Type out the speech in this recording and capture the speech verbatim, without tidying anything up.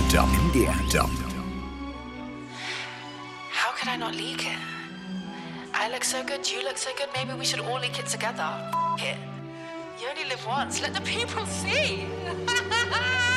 Dump. M D R Dump. How could I not leak it? I look so good, you look so good, maybe we should all leak it together. F it. You only live once, let the people see.